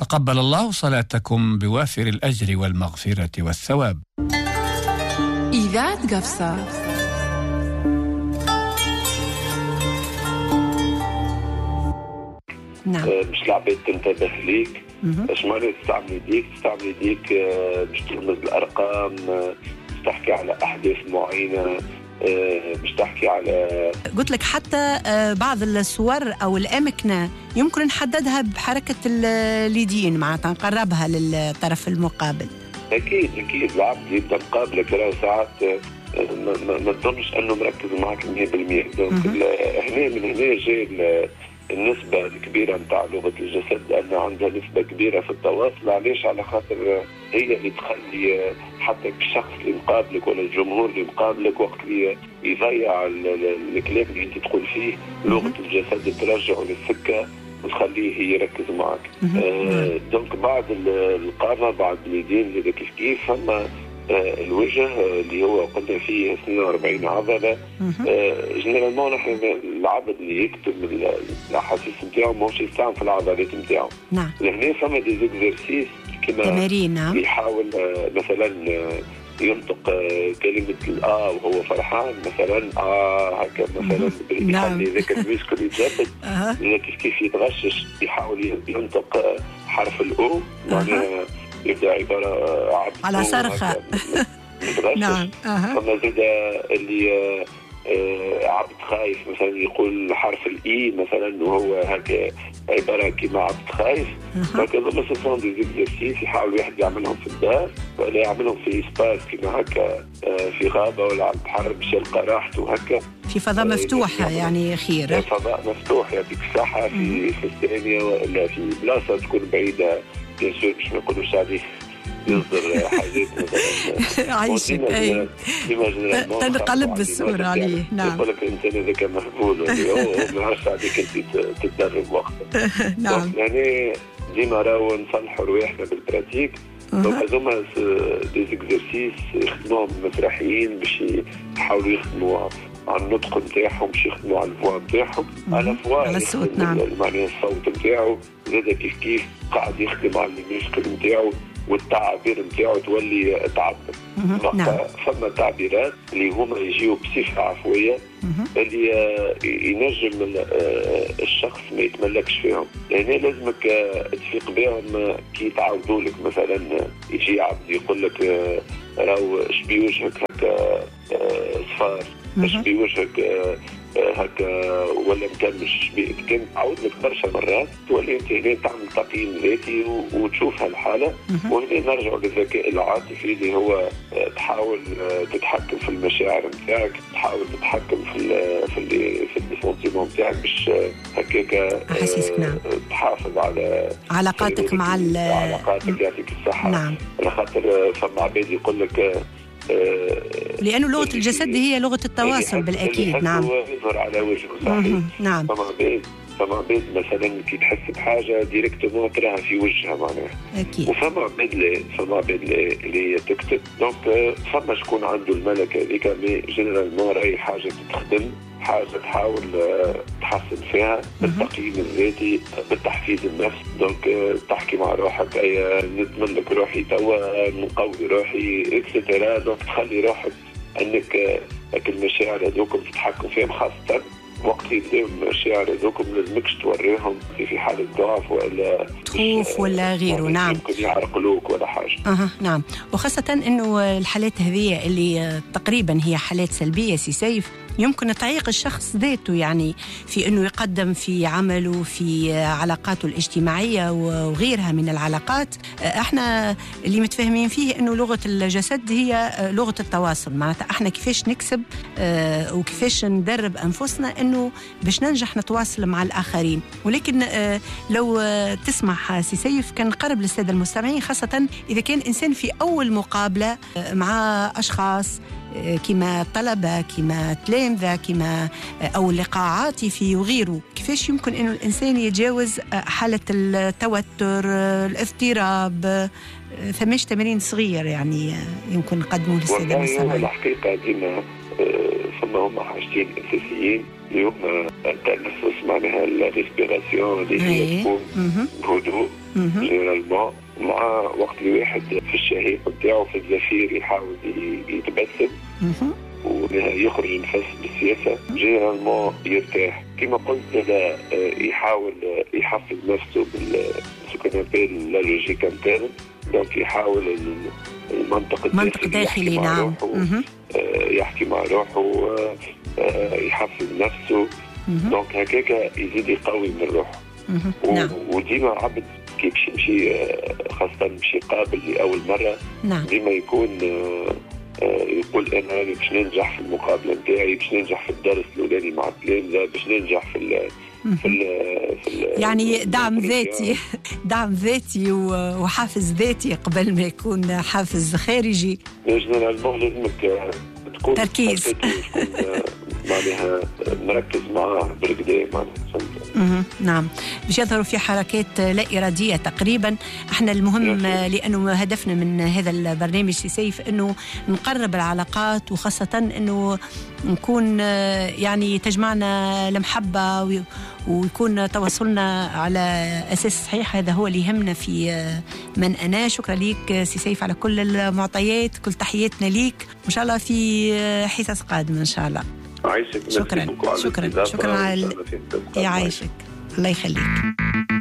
تقبل الله صلاتكم بوافر الأجر والمغفرة والثواب. إذاعة قفصة. نعم. مش العباد تنتبه ليك، اش معنى تستعمل يديك باش ترمز الأرقام، تحكي على أحداث معينة، مش تحكي على، قلت لك حتى بعض الصور أو الأمكنة يمكن نحددها بحركة اليدين، معناتها نقربها للطرف المقابل. أكيد العبد يبدأ مقابلك ترى ساعات ما تظنش أنه مركز معك 100%. دونك هنا من هنا جاي النسبة الكبيرة نتاع لغة الجسد، لأن عندها نسبة كبيرة في التواصل. علاش؟ على خاطر هي اللي تخلي حتى الشخص اللي مقابلك ولا الجمهور اللي مقابلك وقت اللي يضيع الكلام اللي انت تقول فيه، لغة الجسد ترجعه للسكة وتخليه يركز معك. دونك بعد القامة، بعد اليدين اللي كيف فما الوجه اللي هو قلنا فيه 42 عضلة. جنرالمون نحن العبد اللي يكتب الاحاسيس نتاعو ماهوش يستعمل في العضلات نتاعو. نعم. لهنا فما دي زيكزرسيس كما تمارين. نعم. يحاول مثلا ينطق كلمة وهو فرحان مثلا هكا مثلا يخلي ذاك الميسكل يتجدد. كيف يتغشش يحاول ينطق حرف الأو، معناها يبدأ عبارة على صرخة. نعم. فما زاد اللي عبد خايف مثلا يقول حرف الإي مثلا وهو هكا عبارة كما عبد خايف. هكذا مثلا صون دي زيكزرسيس يحاول واحد يعملهم في الدار ولا يعملهم في إسباس كما هكا في غابة ولا على البحر باش يلقى راحته هكا في فضاء مفتوح يعني خير. فضاء مفتوح يعطيك الصحة في الثانية ولا في بلاصة تكون بعيدة بيان سور باش ما نقولوش عليه يصدر حاجات مثلا عايشك اي تنقلب بالصورة عليه. نعم. يقول لك الانسان هذاك مهبول ما عرفش عليك انت تتدرب وقتها. نعم. يعني ديما راهو نصلحوا رواحنا بالبراتيك. هذوما دي زيكزرسيس يخدموهم المسرحيين باش يحاولوا يخدموا على النطق نتاعهم، باش يخدموا على الفوا نتاعهم، على الصوت. نعم. معناها الصوت نتاعو زاد كيف قاعد يخدم على الميسكل نتاعو والتعابير نتاعو تولي تعبر. نعم. فما تعبيرات اللي هما يجيو بصفة عفوية اللي ينجم الشخص ما يتملكش فيهم. يعني لازمك تفيق بهم كي يتعاودوا لك. مثلا يجي عبد يقول لك راهو اش بوجهك هكا صفار، اش بوجهك هكا ولا مكمش. كان تعود لك برشا مرات تولي انت هنا تعمل تقييم ذاتي وتشوف هالحاله. وهنا نرجع للذكاء العاطفي اللي هو تحاول تتحكم في المشاعر نتاعك، تحاول تتحكم في السنتيمون نتاعك باش هكاك تحافظ على علاقاتك مع علاقاتك. يعطيك الصحه. نعم. على خاطر فما عباد يقول لك لأنه لغة الجسد هي لغة التواصل بالأكيد. نعم. يظهر على وجهه صحيح. نعم. فما عباد مثلا كي تحس بحاجة ديريكتومون تراها في وجهها معناها. أكيد. وفما عباد اللي هي تكتب. دونك فما شكون عنده الملكة هذيك مي جنرالمون راهي حاجة تخدم، حاجة تحاول تحسن فيها بالتقييم الذاتي، بالتحفيز النفس. دونك تحكي مع روحك أي نتملك روحي توا، نقوي روحي اكسترا. دونك تخلي روحك أنك المشاعر هذوكم تتحكم فيهم، خاصة وقت يبدأ المشاعر هذوكم لازمكش توريهم في حالة ضعف ولا خوف ولا غيره. نعم. يمكن يعرقلوك ولا حاجة. نعم. وخاصة أنه الحالات هذه اللي تقريبا هي حالات سلبية سي سيف يمكن تعيق الشخص ذاته، يعني في أنه يقدم في عمله، في علاقاته الاجتماعية وغيرها من العلاقات. احنا اللي متفاهمين فيه أنه لغة الجسد هي لغة التواصل. معناتها احنا كيفاش نكسب وكيفاش ندرب أنفسنا أنه باش ننجح نتواصل مع الآخرين. ولكن لو تسمح سي سيف كان نقرب للسادة المستمعين، خاصة إذا كان إنسان في أول مقابلة مع أشخاص كما طلبة، كما تلامذة، كما أو لقاء عاطفي وغيره، كيفاش يمكن أنه الإنسان يتجاوز حالة التوتر، الاضطراب؟ ثماش تمارين صغير يعني يمكن نقدمه للسادة المستمعين. الحقيقة ديما فما هما حاجتين اساسيين اللي هما التنفس، معناها الريسبيراسيون اللي هي تكون بهدوء جينيرالمون، مع وقت الواحد في الشهيق نتاعو في الزفير يحاول يتبسم ويخرج نفس بالسياسة جينيرالمون يرتاح. كما قلت هذا يحاول يحفز نفسه بالسكنابيل لا لوجيك انترن، دونك يحاول المنطق الداخلي نعم يحكي مع روحه، يحفز نفسه، دونك هكاك يزيد يقوي من روحه. وديما عبد كي باش يمشي خاصة باش يقابل لأول مرة ديما يكون يقول انا باش ننجح في المقابله نتاعي، باش ننجح في الدرس الاولاني مع التلامذه، باش ننجح في يعني دعم ذاتي وحافز ذاتي قبل ما يكون حافز خارجي. جنرالمون لازمك تكون تركيز معناها نركز معاه بالكدا معناها. نعم، باش يظهروا في حركات لا إرادية تقريبا. احنا المهم لأنه هدفنا من هذا البرنامج سيف أنه نقرب العلاقات، وخاصة أنه نكون يعني تجمعنا المحبة ويكون تواصلنا على أساس صحيح. هذا هو اللي يهمنا في من أنا. شكرا ليك سيف على كل المعطيات، كل تحياتنا ليك، وإن شاء الله في حصص قادمة إن شاء الله. عايشك. شكرا على يعيشك، الله يخليك.